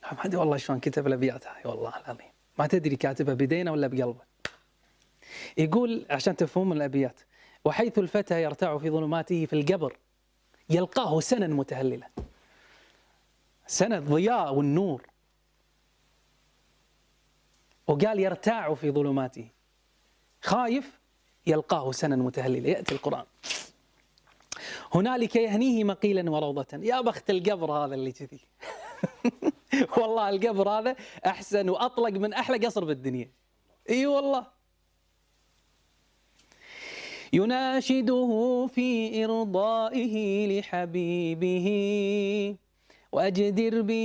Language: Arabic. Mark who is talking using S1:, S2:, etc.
S1: ما ادري والله شلون كتب الابيات هاي، والله العظيم ما تدري كاتبها بيدينه ولا بقلبه. يقول عشان تفهم الابيات: وحيث الفتى يرتع في ظلماته في القبر يلقاه سنا متهللا. سنة ضياء والنور، وقال يرتاع في ظلماته، خايف يلقاه سنا متهللا. يأتي القرآن: هنالك يهنيه مقيلا وروضة. يا بخت القبر هذا اللي كذي. والله القبر هذا أحسن وأطلق من أحلى قصر بالدنيا. إي والله. يناشده في إرضائه لحبيبه وأجدر به